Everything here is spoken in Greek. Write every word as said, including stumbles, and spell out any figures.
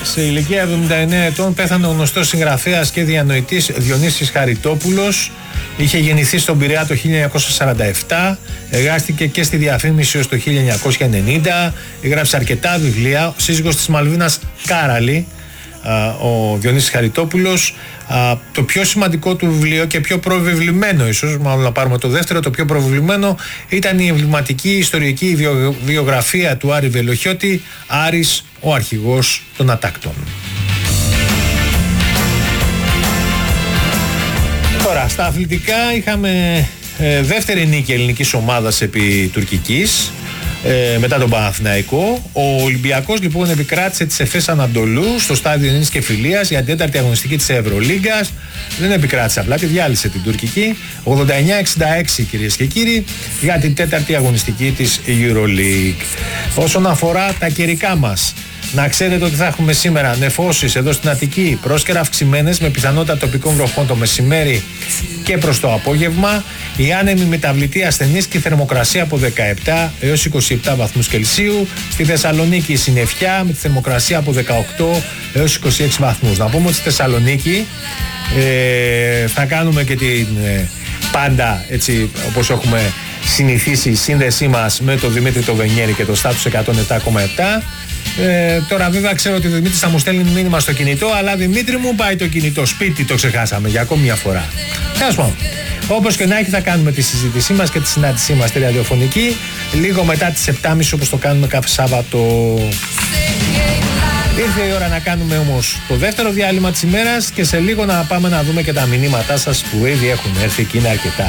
σε ηλικία εβδομήντα εννέα ετών πέθανε ο γνωστός συγγραφέας και διανοητής Διονύσης Χαριτόπουλος. Είχε γεννηθεί στον Πειραιά το χίλια εννιακόσια σαράντα επτά, εργάστηκε και στη διαφήμιση ως το χίλια εννιακόσια ενενήντα, έγραψε αρκετά βιβλία. Ο σύζυγος της Μαλβίνας Κάραλη, ο Διονύσης Χαριτόπουλος. Το πιο σημαντικό του βιβλίο και πιο προβεβλημένο, ίσως, μάλλον να πάρουμε το δεύτερο, το πιο προβεβλημένο ήταν η εμβληματική ιστορική βιογραφία του Άρη Βελοχιώτη, Άρης, ο αρχηγός των Ατάκτων. Τώρα, στα αθλητικά είχαμε ε, δεύτερη νίκη ελληνικής ομάδας επί τουρκικής, ε, μετά τον Παναθηναϊκό. Ο Ολυμπιακός λοιπόν επικράτησε της Εφές Ανατολού στο στάδιο Ειρήνης και Φιλίας για την τέταρτη αγωνιστική της Ευρωλίγκας. Δεν επικράτησε απλά, τη διάλυσε την τουρκική ογδόντα εννέα εξήντα έξι, κυρίες και κύριοι, για την τέταρτη αγωνιστική της EuroLeague. Όσον αφορά τα καιρικά μας, να ξέρετε ότι θα έχουμε σήμερα νεφώσεις εδώ στην Αττική, πρόσκαιρα αυξημένες με πιθανότητα τοπικών βροχών το μεσημέρι και προς το απόγευμα. Η άνεμη μεταβλητή ασθενής και η θερμοκρασία από δεκαεπτά έως είκοσι επτά βαθμούς Κελσίου. Στη Θεσσαλονίκη η συννεφιά με τη θερμοκρασία από δεκαοκτώ έως είκοσι έξι βαθμούς. Να πούμε ότι στη Θεσσαλονίκη ε, θα κάνουμε και την ε, πάντα, έτσι όπως έχουμε συνηθίσει, η σύνδεσή μας με τον Δημήτρη το Βενιέρη και το Στάτους εκατόν επτά κόμμα επτά. Ε, τώρα βέβαια ξέρω ότι ο Δημήτρης θα μου στέλνει μήνυμα στο κινητό, αλλά Δημήτρη μου πάει το κινητό σπίτι, το ξεχάσαμε για ακόμη μια φορά. Τέλος πάντων, όπως και να έχει, θα κάνουμε τη συζήτησή μας και τη συνάντησή μας στη ραδιοφωνική λίγο μετά τις επτά και μισή, όπως το κάνουμε κάθε Σάββατο. Ήρθε η ώρα να κάνουμε όμως το δεύτερο διάλειμμα της ημέρας και σε λίγο να πάμε να δούμε και τα μηνύματά σας που ήδη έχουν έρθει και είναι αρκετά.